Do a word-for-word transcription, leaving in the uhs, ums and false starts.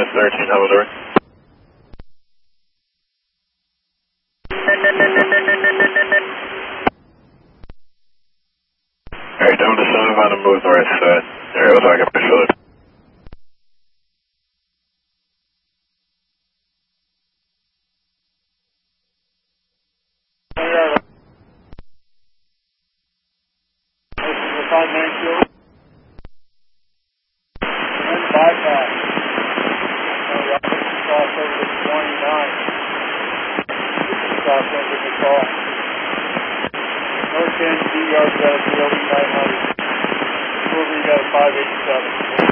thirteen, Humidor. Alright, down to seven on the move north side. Alright, we'll talk up the shoulder. Five nine two. And bypass. Cross over to twenty-nine. Cross over the call. North end, D yard got a building nine hundred. Silver, you got a five eighty-seven.